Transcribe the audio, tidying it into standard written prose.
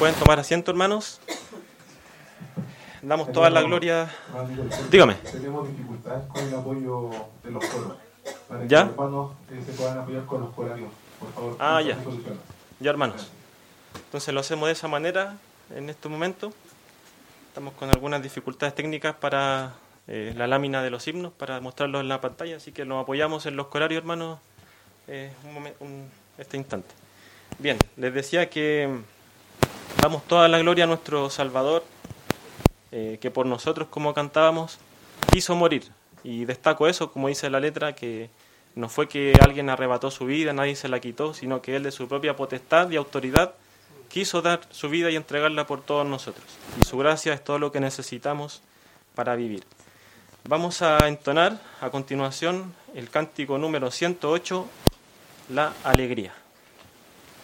Pueden tomar asiento, hermanos. Damos toda la gloria. Dígame. Tenemos dificultades con el apoyo de los coros. Para que ¿Ya? los hermanos se puedan apoyar con los corarios. Por favor. Ya. Ya, hermanos. Entonces lo hacemos de esa manera en este momento. Estamos con algunas dificultades técnicas para la lámina de los himnos, para mostrarlos en la pantalla, así que nos apoyamos en los corarios, hermanos, este instante. Bien, les decía que damos toda la gloria a nuestro Salvador, que por nosotros, como cantábamos, quiso morir. Y destaco eso, como dice la letra, que no fue que alguien arrebató su vida, nadie se la quitó, sino que Él de su propia potestad y autoridad quiso dar su vida y entregarla por todos nosotros. Y su gracia es todo lo que necesitamos para vivir. Vamos a entonar a continuación el cántico número 108, La Alegría.